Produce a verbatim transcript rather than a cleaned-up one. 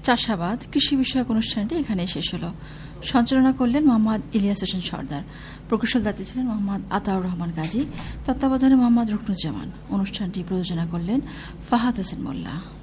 চাষাবাদ কৃষি বিষয়ক অনুষ্ঠানটি এখানে শেষ হল। সঞ্চালনা করলেন মোহাম্মদ ইলিয়াস হোসেন সর্দার। প্রকৌশল দায়িত্বে ছিলেন মোহাম্মদ আতাউর রহমান গাজী। তত্ত্বাবধানে মোহাম্মদ রুকনুজ্জামান। অনুষ্ঠানটি প্রযোজনা করলেন ফাহাদ হোসেন মোল্লা।